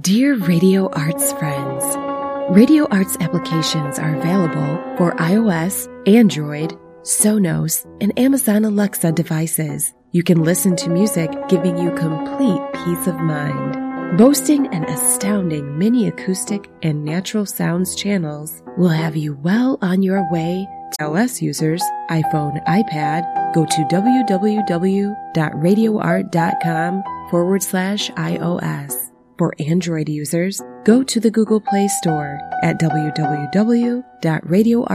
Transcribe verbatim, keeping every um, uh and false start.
Dear Radio Arts friends, Radio Arts applications are available for iOS, Android, Sonos, and Amazon Alexa devices. You can listen to music giving you complete peace of mind. Boasting an astounding mini acoustic and natural sounds channels will have you well on your way. iOS users, iPhone, iPad, go to www.radioart.com forward slash iOS. For Android users, go to the Google Play Store at www.radioart.com